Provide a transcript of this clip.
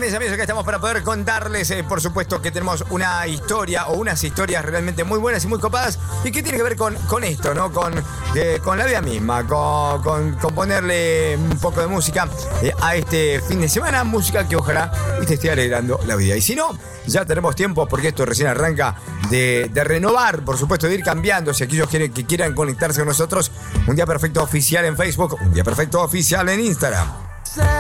mis amigos, acá estamos para poder contarles, por supuesto, que tenemos una historia o unas historias realmente muy buenas y muy copadas y que tiene que ver con esto, ¿no? Con la vida misma, con ponerle un poco de música a este fin de semana, música que ojalá te esté alegrando la vida. Y si no, ya tenemos tiempo, porque esto recién arranca, de renovar, por supuesto, de ir cambiando. Si aquellos que quieran conectarse con nosotros, Un Día Perfecto Oficial en Facebook, Un Día Perfecto Oficial en Instagram.